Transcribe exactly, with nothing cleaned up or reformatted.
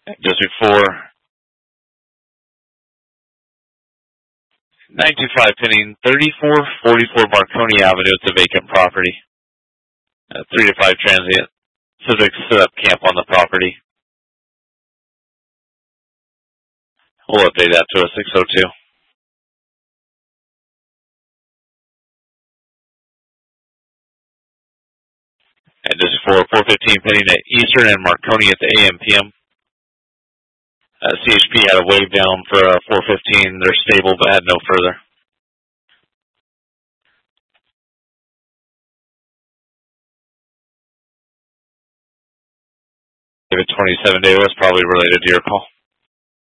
District four. nine two five pending, thirty-four forty-four Marconi Avenue. It's a vacant property. Uh, three to five transient. Civic set up camp on the property. We'll update that to a six oh two. And this is for four fifteen pending at Eastern and Marconi at the A M P M. Uh, C H P had a wave down for uh, four fifteen. They're stable but had no further. David twenty-seven day was probably related to your call.